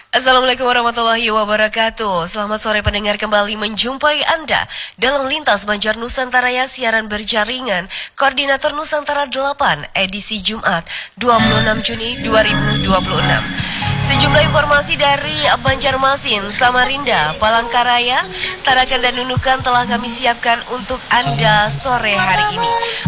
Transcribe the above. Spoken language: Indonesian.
Assalamualaikum warahmatullahi wabarakatuh. Selamat sore pendengar, kembali menjumpai Anda dalam Lintas Banjar Nusantara siaran berjaringan Koordinator Nusantara 8 edisi Jumat 26 Juni 2026. Sejumlah informasi dari Banjarmasin, Samarinda, Palangkaraya, Tarakan dan Nunukan telah kami siapkan untuk Anda sore hari ini.